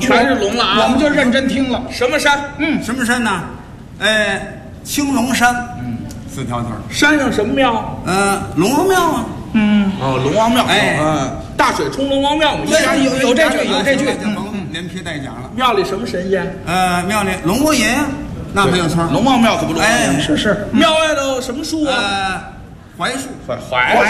全是龙了啊！ 我们就认真听了。 什么山？ 什么山呢？青龙山。4条腿。 山上什么庙？ 龙王庙啊。 哦，龙王庙。 哎， 大水冲龙王庙嘛。 有这句，有这句。 连批带讲了。 庙里什么神仙？ 庙里龙王爷呀，那没有错。 龙王庙可不龙王爷。 是。 庙外头什么树啊？ 槐树。 槐